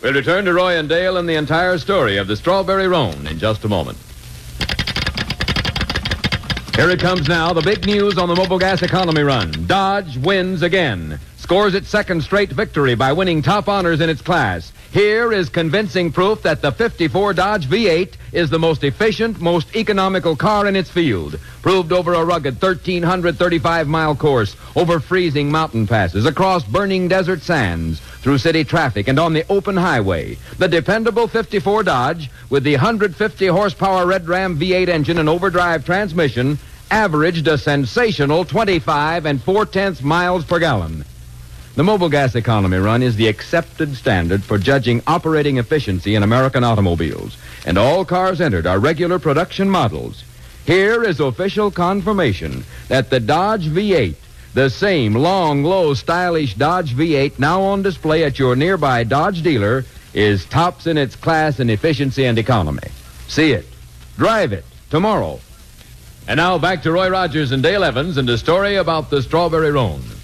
We'll return to Roy and Dale and the entire story of the Strawberry Roan in just a moment. Here it comes now, the big news on the Mobil Gas Economy Run. Dodge wins again. Scores its second straight victory by winning top honors in its class. Here is convincing proof that the 54 Dodge V8 is the most efficient, most economical car in its field. Proved over a rugged 1,335-mile course, over freezing mountain passes, across burning desert sands, through city traffic, and on the open highway. The dependable 54 Dodge, with the 150-horsepower Red Ram V8 engine and overdrive transmission, averaged a sensational 25 4/10 miles per gallon. The Mobil Gas Economy Run is the accepted standard for judging operating efficiency in American automobiles, and all cars entered are regular production models. Here is official confirmation that the Dodge V8, the same long, low, stylish Dodge V8 now on display at your nearby Dodge dealer, is tops in its class in efficiency and economy. See it. Drive it tomorrow. And now back to Roy Rogers and Dale Evans and a story about the Strawberry Roan.